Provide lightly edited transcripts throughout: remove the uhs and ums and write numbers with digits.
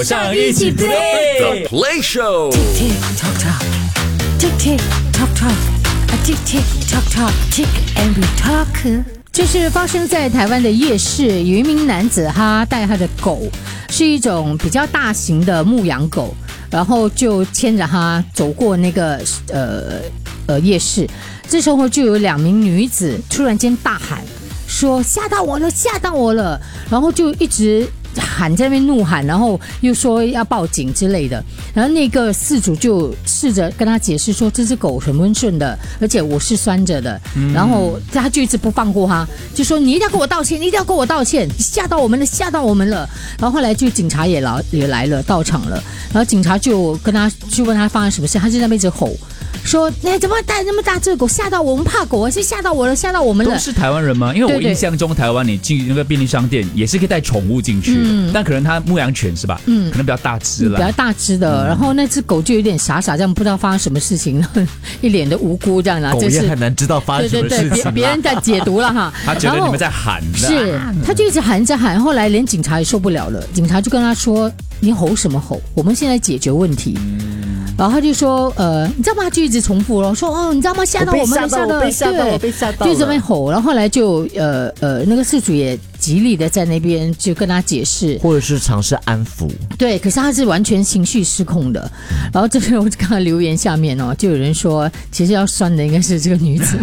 上一起 play The Play Show。 Tick tock tock, tick tick tock tock, tick tick tock tock, tick and we talk。这是发生在台湾的夜市，有一名男子他带他的狗，是一种比较大型的牧羊狗，然后就牵着他走过那个夜市。这时候就有2名女子突然间大喊说吓到我了，吓到我了，然后就一直喊在那边怒喊，然后又说要报警之类的。然后那个饲主就试着跟他解释说这只狗很温顺的，而且我是拴着的，然后他就一直不放过他，就说你一定要跟我道歉，你一定要跟我道歉，你吓到我们了，吓到我们了。然后后来就警察也来了，到场了，然后警察就问他发生什么事，他就在那边一直吼说怎么带那么大只狗，吓到我们，怕狗是吓到我了，吓到我们了。 都是台湾人吗？因为我印象中台湾你进那个便利商店也是可以带宠物进去的，但可能它牧羊犬是吧？可能比较大只了， 比较大只的。然后那只狗就有点傻傻这样，不知道发生什么事情，一脸的无辜这样啦。 狗也很难知道发生什么事情。 对，别人在解读了哈。 他觉得你们在喊， 是，他就一直喊着喊，后来连警察也受不了了，警察就跟他说：“你吼什么吼？我们现在解决问题。”然后他就说，你知道吗？他就一直重复了，说你知道吗？吓到我们了，吓到， 我被吓到了， 就这边吼。然后后来就那个饲主也极力的在那边就跟他解释， 或者是尝试安抚。对， 可是他是完全情绪失控的。然后这边我看到留言下面就有人说，其实要酸的应该是这个女子。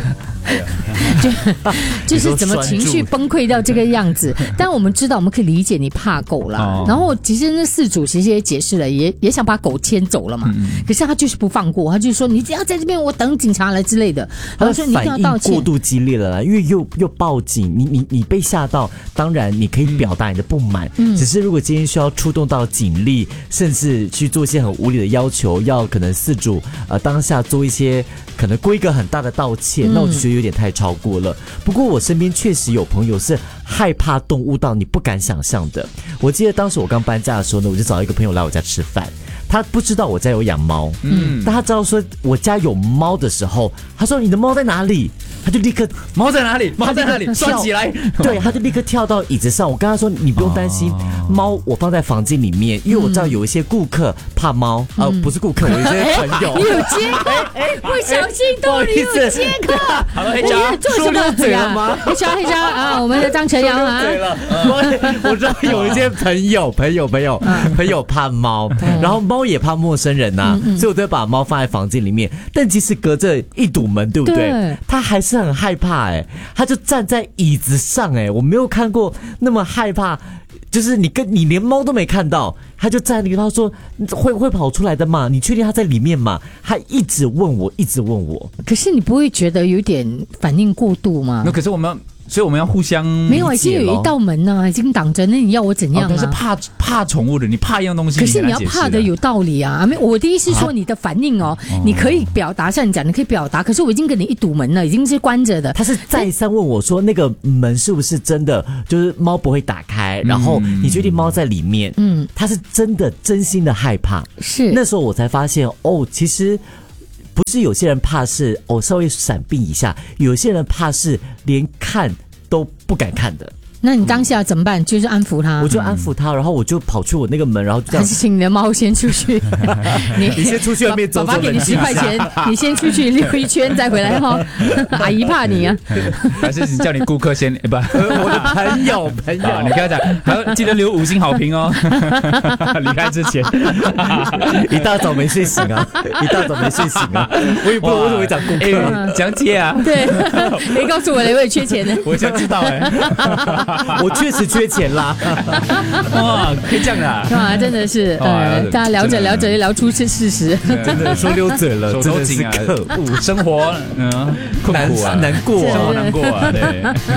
就是怎么情绪崩溃到这个样子，但我们知道，我们可以理解你怕狗啦。然后其实那饲主其实也解释了，也想把狗牵走了嘛。可是他就是不放过，他就说你只要在这边，我等警察来之类的。然后说你一定要道歉。 过度激烈了啦，因为又报警，你被吓到，当然你可以表达你的不满。只是如果今天需要出动到警力，甚至去做一些很无理的要求，要可能饲主当下做一些可能规格很大的道歉，那我就觉得有点太超过了。不过我身边确实有朋友是害怕动物到你不敢想象的。我记得当时我刚搬家的时候呢，我就找一个朋友来我家吃饭，他不知道我家有养猫，但他知道说我家有猫的时候，他说你的猫在哪里？他就立刻猫在哪里？猫在哪里？拴起来！ 对，他就立刻跳到椅子上。我跟他说你不用担心，猫我放在房间里面，因为我知道有一些顾客怕猫，不是顾客，有一些朋友。 你有接客，不小心都你有接客。 好了，黑渣， 说溜嘴了吗？黑渣啊，我们的张晨阳啊。 我知道有一些朋友怕猫，然后猫也怕陌生人呐，所以我都会把猫放在房间里面。但即使隔着一堵门，对不对？他还是很害怕他就站在椅子上我没有看过那么害怕，就是你连猫都没看到，他就站在那里，他说会跑出来的嘛？你确定他在里面吗？他一直问我。 可是你不会觉得有点反应过度吗？ 那可是所以我们要互相没有，已经有一道门呢，已经挡着，那你要我怎样啊？ 但是怕宠物的，你怕一样东西， 可是你要怕的有道理啊！我的意思是说，你的反应你可以表达，像你讲，你可以表达，可是我已经跟你一堵门了，已经是关着的。 他是再三问我说，那个门是不是真的，就是猫不会打开，然后你确定猫在里面？他是真心的害怕。 是那时候我才发现其实。不是有些人怕是稍微闪避一下，有些人怕是连看都不敢看的。 那你当下怎么办？就是安抚他。 我就安抚他，然后我就跑去我那个门，然后这样。 还是请你的猫先出去。 你先出去外面走走。 爸爸给你10块钱，你先出去溜一圈再回来哈。阿姨怕你啊。 还是叫你顾客先不？ 我的朋友， 你跟他讲，还要记得留5星好评哦。离开之前， 一大早没睡醒啊！我也不知道为什么会讲顾客， 讲解啊。 对，没告诉我了，我也缺钱呢。 我想知道我确实缺钱啦。 哇，可以这样的啊！真的是大家聊着聊出是事实， 真的说溜嘴了，真的是可恶， 生活困苦啊， 难过， 生活难过啊，对。